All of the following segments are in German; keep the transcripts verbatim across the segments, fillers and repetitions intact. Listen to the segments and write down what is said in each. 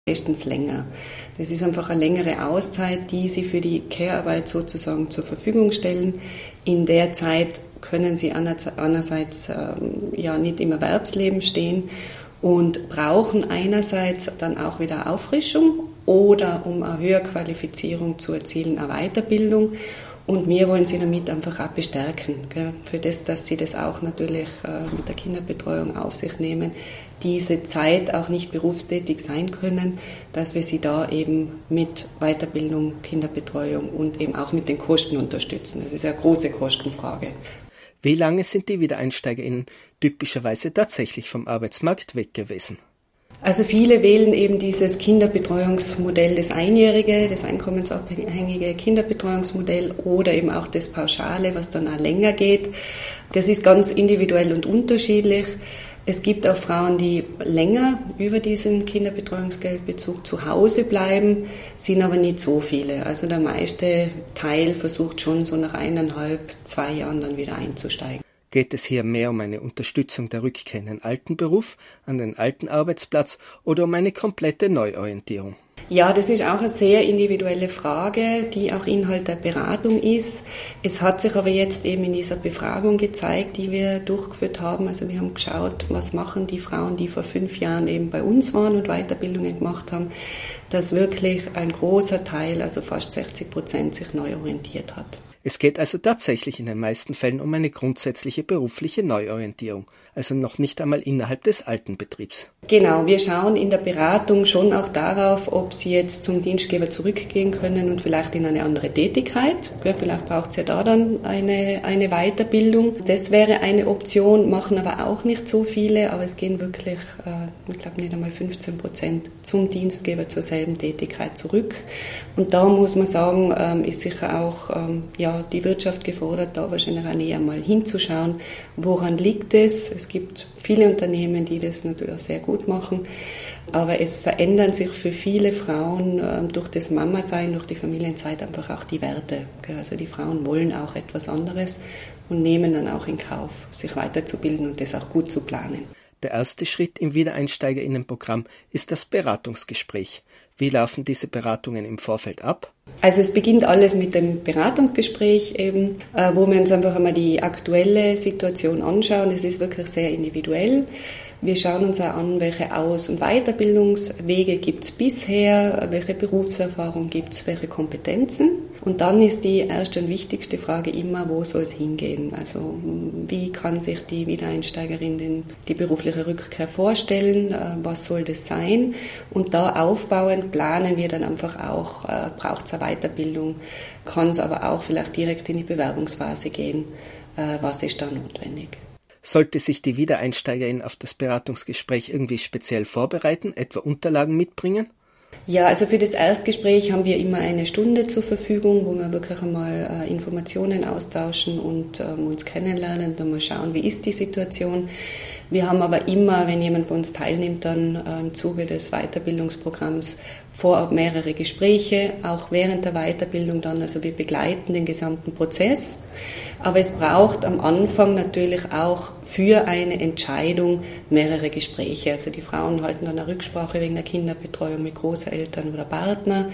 meistens länger. Das ist einfach eine längere Auszeit, die Sie für die Care-Arbeit sozusagen zur Verfügung stellen. In der Zeit können Sie einerseits ähm, ja nicht im Erwerbsleben stehen und brauchen einerseits dann auch wieder Auffrischung oder um eine höhere Qualifizierung zu erzielen, eine Weiterbildung. Und wir wollen sie damit einfach auch bestärken, gell? Für das, dass sie das auch natürlich äh, mit der Kinderbetreuung auf sich nehmen, diese Zeit auch nicht berufstätig sein können, dass wir sie da eben mit Weiterbildung, Kinderbetreuung und eben auch mit den Kosten unterstützen. Das ist eine große Kostenfrage. Wie lange sind die WiedereinsteigerInnen typischerweise tatsächlich vom Arbeitsmarkt weg gewesen? Also viele wählen eben dieses Kinderbetreuungsmodell, das Einjährige, das einkommensabhängige Kinderbetreuungsmodell oder eben auch das Pauschale, was dann auch länger geht. Das ist ganz individuell und unterschiedlich. Es gibt auch Frauen, die länger über diesen Kinderbetreuungsgeldbezug zu Hause bleiben, sind aber nicht so viele. Also der meiste Teil versucht schon so nach eineinhalb, zwei Jahren dann wieder einzusteigen. Geht es hier mehr um eine Unterstützung der Rückkehr in den alten Beruf, an den alten Arbeitsplatz oder um eine komplette Neuorientierung? Ja, das ist auch eine sehr individuelle Frage, die auch Inhalt der Beratung ist. Es hat sich aber jetzt eben in dieser Befragung gezeigt, die wir durchgeführt haben. Also wir haben geschaut, was machen die Frauen, die vor fünf Jahren eben bei uns waren und Weiterbildungen gemacht haben, dass wirklich ein großer Teil, also fast sechzig Prozent, sich neu orientiert hat. Es geht also tatsächlich in den meisten Fällen um eine grundsätzliche berufliche Neuorientierung, also noch nicht einmal innerhalb des alten Betriebs. Genau, wir schauen in der Beratung schon auch darauf, ob Sie jetzt zum Dienstgeber zurückgehen können und vielleicht in eine andere Tätigkeit. Ja, vielleicht braucht es ja da dann eine, eine Weiterbildung. Das wäre eine Option, machen aber auch nicht so viele, aber es gehen wirklich, äh, ich glaube nicht einmal fünfzehn Prozent zum Dienstgeber zur selben Tätigkeit zurück. Und da muss man sagen, ähm, ist sicher auch ähm, ja, die Wirtschaft gefordert, da wahrscheinlich auch näher mal hinzuschauen, woran liegt es. Es gibt viele Unternehmen, die das natürlich auch sehr gut machen, aber es verändern sich für viele Frauen äh, durch das Mama-Sein, durch die Familienzeit einfach auch die Werte. Also die Frauen wollen auch etwas anderes und nehmen dann auch in Kauf, sich weiterzubilden und das auch gut zu planen. Der erste Schritt im WiedereinsteigerInnen-Programm ist das Beratungsgespräch. Wie laufen diese Beratungen im Vorfeld ab? Also es beginnt alles mit dem Beratungsgespräch eben, wo wir uns einfach einmal die aktuelle Situation anschauen. Es ist wirklich sehr individuell. Wir schauen uns auch an, welche Aus- und Weiterbildungswege gibt es bisher, welche Berufserfahrung gibt es, welche Kompetenzen. Und dann ist die erste und wichtigste Frage immer, wo soll es hingehen? Also wie kann sich die Wiedereinsteigerin den, die berufliche Rückkehr vorstellen? Was soll das sein? Und da aufbauend planen wir dann einfach auch, braucht es eine Weiterbildung, kann es aber auch vielleicht direkt in die Bewerbungsphase gehen. Was ist da notwendig? Sollte sich die Wiedereinsteigerin auf das Beratungsgespräch irgendwie speziell vorbereiten, etwa Unterlagen mitbringen? Ja, also für das Erstgespräch haben wir immer eine Stunde zur Verfügung, wo wir wirklich einmal äh, Informationen austauschen und ähm, uns kennenlernen und mal schauen, wie ist die Situation. Wir haben aber immer, wenn jemand bei uns teilnimmt, dann äh, im Zuge des Weiterbildungsprogramms vorab mehrere Gespräche, auch während der Weiterbildung dann. Also wir begleiten den gesamten Prozess. Aber es braucht am Anfang natürlich auch für eine Entscheidung mehrere Gespräche. Also die Frauen halten dann eine Rücksprache wegen der Kinderbetreuung mit Großeltern oder Partner.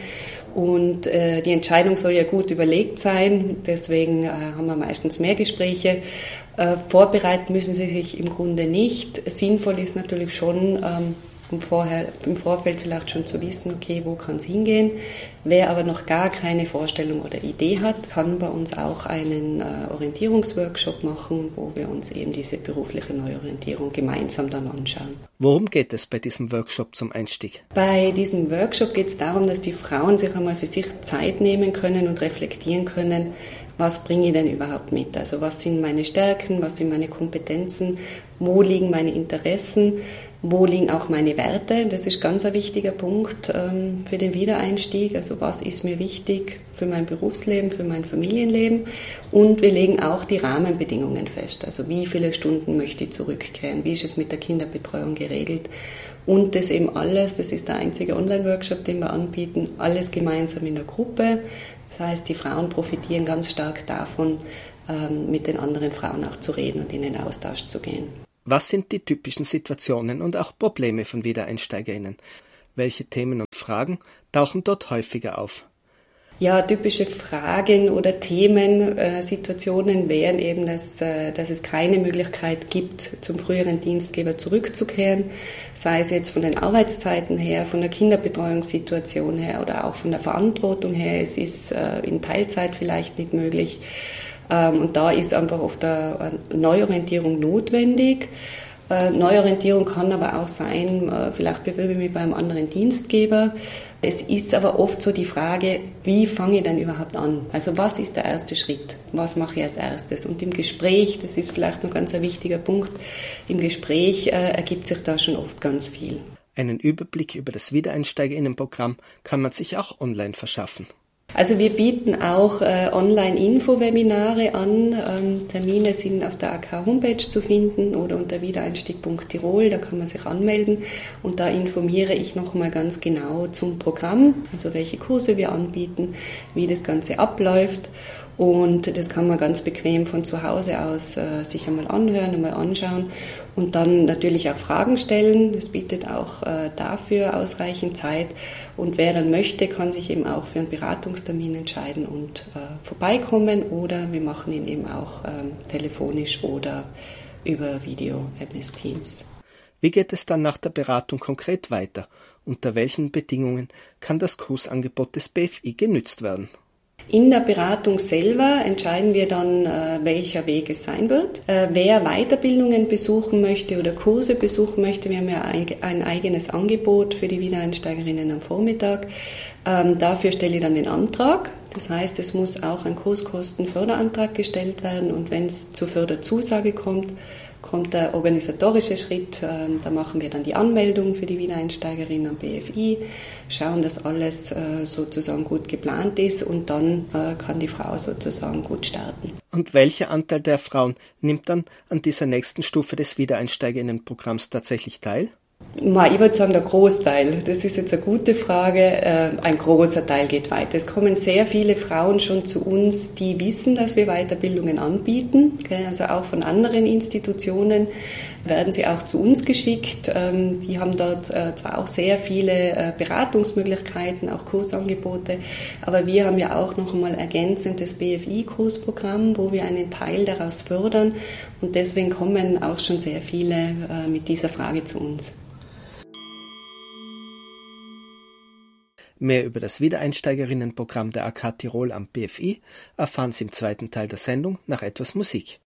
Und äh, die Entscheidung soll ja gut überlegt sein. Deswegen äh, haben wir meistens mehr Gespräche. Äh, vorbereiten müssen sie sich im Grunde nicht. Sinnvoll ist natürlich schon, ähm, um vorher, im Vorfeld vielleicht schon zu wissen, okay, wo kann es hingehen. Wer aber noch gar keine Vorstellung oder Idee hat, kann bei uns auch einen äh, Orientierungsworkshop machen, wo wir uns eben diese berufliche Neuorientierung gemeinsam dann anschauen. Worum geht es bei diesem Workshop zum Einstieg? Bei diesem Workshop geht es darum, dass die Frauen sich einmal für sich Zeit nehmen können und reflektieren können, was bringe ich denn überhaupt mit? Also was sind meine Stärken, was sind meine Kompetenzen, wo liegen meine Interessen, wo liegen auch meine Werte? Das ist ganz ein wichtiger Punkt ähm, für den Wiedereinstieg. Also was ist mir wichtig für mein Berufsleben, für mein Familienleben? Und wir legen auch die Rahmenbedingungen fest. Also wie viele Stunden möchte ich zurückkehren? Wie ist es mit der Kinderbetreuung geregelt? Und das eben alles, das ist der einzige Online-Workshop, den wir anbieten, alles gemeinsam in der Gruppe. Das heißt, die Frauen profitieren ganz stark davon, ähm, mit den anderen Frauen auch zu reden und in den Austausch zu gehen. Was sind die typischen Situationen und auch Probleme von WiedereinsteigerInnen? Welche Themen und Fragen tauchen dort häufiger auf? Ja, typische Fragen oder Themen, äh, Situationen wären eben, dass, äh, dass es keine Möglichkeit gibt, zum früheren Dienstgeber zurückzukehren, sei es jetzt von den Arbeitszeiten her, von der Kinderbetreuungssituation her oder auch von der Verantwortung her. Es ist äh, in Teilzeit vielleicht nicht möglich. Ähm, und da ist einfach oft eine Neuorientierung notwendig. Äh, Neuorientierung kann aber auch sein, äh, vielleicht bewerbe ich mich bei einem anderen Dienstgeber. Es ist aber oft so die Frage, wie fange ich denn überhaupt an? Also was ist der erste Schritt? Was mache ich als erstes? Und im Gespräch, das ist vielleicht noch ganz ein wichtiger Punkt, im Gespräch äh, ergibt sich da schon oft ganz viel. Einen Überblick über das Wiedereinsteigerinnenprogramm kann man sich auch online verschaffen. Also wir bieten auch äh, Online-Info-Webinare an. Ähm, Termine sind auf der A K-Homepage zu finden oder unter wiedereinstieg punkt tirol, da kann man sich anmelden und da informiere ich nochmal ganz genau zum Programm, also welche Kurse wir anbieten, wie das Ganze abläuft. Und das kann man ganz bequem von zu Hause aus äh, sich einmal anhören, einmal anschauen und dann natürlich auch Fragen stellen. Das bietet auch äh, dafür ausreichend Zeit. Und wer dann möchte, kann sich eben auch für einen Beratungstermin entscheiden und äh, vorbeikommen. Oder wir machen ihn eben auch ähm, telefonisch oder über Video, M S Teams. Wie geht es dann nach der Beratung konkret weiter? Unter welchen Bedingungen kann das Kursangebot des B F I genützt werden? In der Beratung selber entscheiden wir dann, welcher Weg es sein wird. Wer Weiterbildungen besuchen möchte oder Kurse besuchen möchte, wir haben ja ein eigenes Angebot für die Wiedereinsteigerinnen am Vormittag. Dafür stelle ich dann den Antrag. Das heißt, es muss auch ein Kurskostenförderantrag gestellt werden und wenn es zur Förderzusage kommt, kommt der organisatorische Schritt, da machen wir dann die Anmeldung für die Wiedereinsteigerin am B F I, schauen, dass alles sozusagen gut geplant ist und dann kann die Frau sozusagen gut starten. Und welcher Anteil der Frauen nimmt dann an dieser nächsten Stufe des Wiedereinsteigerinnenprogramms tatsächlich teil? Ich würde sagen, der Großteil. Das ist jetzt eine gute Frage. Ein großer Teil geht weiter. Es kommen sehr viele Frauen schon zu uns, die wissen, dass wir Weiterbildungen anbieten. Also auch von anderen Institutionen werden sie auch zu uns geschickt. Die haben dort zwar auch sehr viele Beratungsmöglichkeiten, auch Kursangebote, aber wir haben ja auch noch einmal ergänzend das B F I-Kursprogramm, wo wir einen Teil daraus fördern. Und deswegen kommen auch schon sehr viele mit dieser Frage zu uns. Mehr über das Wiedereinsteigerinnenprogramm der A K Tirol am B F I erfahren Sie im zweiten Teil der Sendung nach etwas Musik.